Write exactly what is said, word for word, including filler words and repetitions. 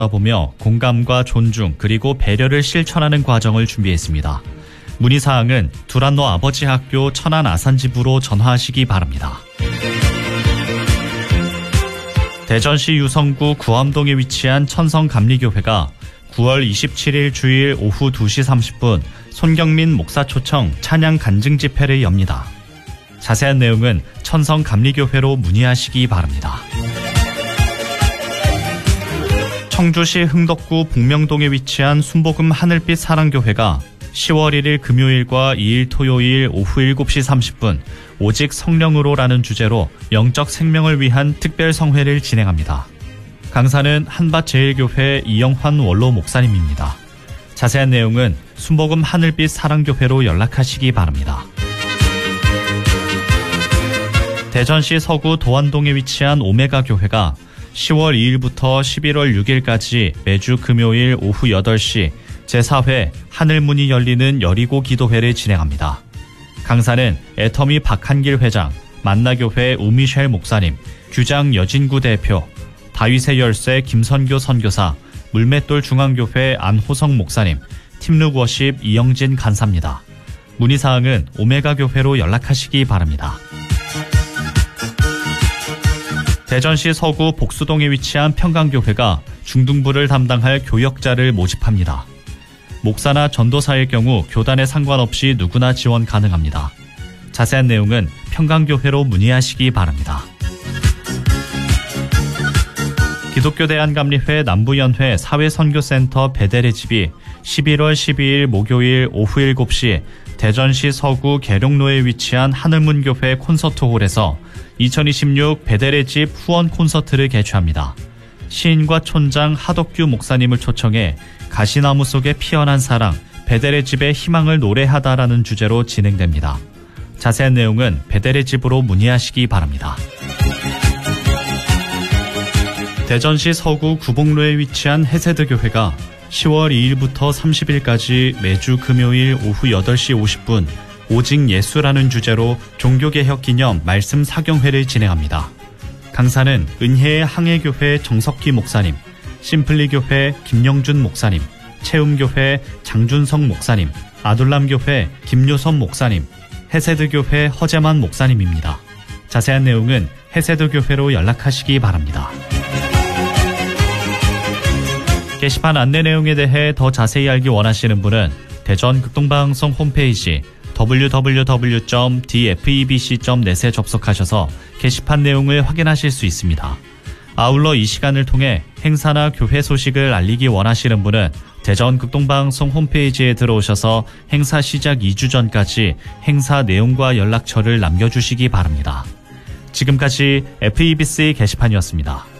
보며 공감과 존중 그리고 배려를 실천하는 과정을 준비했습니다. 문의사항은 두란노 아버지 학교 천안 아산집으로 전화하시기 바랍니다. 대전시 유성구 구암동에 위치한 천성감리교회가 구월 이십칠일 주일 오후 두 시 삼십 분 손경민 목사 초청 찬양 간증 집회를 엽니다. 자세한 내용은 천성감리교회로 문의하시기 바랍니다. 청주시 흥덕구 북명동에 위치한 순복음 하늘빛 사랑교회가 시월 일일 금요일과 이일 토요일 오후 일곱 시 삼십 분 오직 성령으로라는 주제로 영적 생명을 위한 특별 성회를 진행합니다. 강사는 한밭제일교회 이영환 원로 목사님입니다. 자세한 내용은 순복음 하늘빛 사랑교회로 연락하시기 바랍니다. 대전시 서구 도안동에 위치한 오메가 교회가 시월 이일부터 십일월 육일까지 매주 금요일 오후 여덟 시 제사 회 하늘문이 열리는 여리고 기도회를 진행합니다. 강사는 애터미 박한길 회장, 만나교회 우미셸 목사님, 규장 여진구 대표, 다윗의 열쇠 김선교 선교사, 물맷돌 중앙교회 안호성 목사님, 팀룩워십 이영진 간사입니다. 문의사항은 오메가 교회로 연락하시기 바랍니다. 대전시 서구 복수동에 위치한 평강교회가 중등부를 담당할 교역자를 모집합니다. 목사나 전도사일 경우 교단에 상관없이 누구나 지원 가능합니다. 자세한 내용은 평강교회로 문의하시기 바랍니다. 기독교대한감리회 남부연회 사회선교센터 베델의 집이 십일월 십이일 목요일 오후 일곱 시 대전시 서구 계룡로에 위치한 하늘문교회 콘서트홀에서 이천이십육 베델의 집 후원 콘서트를 개최합니다. 시인과 촌장 하덕규 목사님을 초청해 가시나무 속에 피어난 사랑, 베델의 집의 희망을 노래하다라는 주제로 진행됩니다. 자세한 내용은 베델의 집으로 문의하시기 바랍니다. 대전시 서구 구봉로에 위치한 해세드 교회가 시월 이일부터 삼십일까지 매주 금요일 오후 여덟 시 오십 분 오직 예수라는 주제로 종교개혁 기념 말씀 사경회를 진행합니다. 강사는 은혜의 항해교회 정석기 목사님, 심플리교회 김영준 목사님, 채움교회 장준성 목사님, 아둘람교회 김요선 목사님, 해세드교회 허재만 목사님입니다. 자세한 내용은 해세드교회로 연락하시기 바랍니다. 게시판 안내 내용에 대해 더 자세히 알기 원하시는 분은 대전 극동방송 홈페이지 더블유 더블유 더블유 점 디에프이비씨 점 넷에 접속하셔서 게시판 내용을 확인하실 수 있습니다. 아울러 이 시간을 통해 행사나 교회 소식을 알리기 원하시는 분은 대전 극동방송 홈페이지에 들어오셔서 행사 시작 이 주 전까지 행사 내용과 연락처를 남겨주시기 바랍니다. 지금까지 에프이비씨 게시판이었습니다.